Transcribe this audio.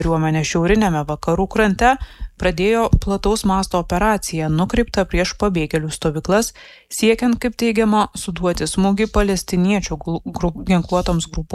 Kariuomenė šiauriniame vakarų krante pradėjo plataus masto operaciją nukreiptą prieš pabėgėlių stovyklas, siekiant, kaip teigiama, suduoti smūgį palestiniečių ginkluotoms grupuotėms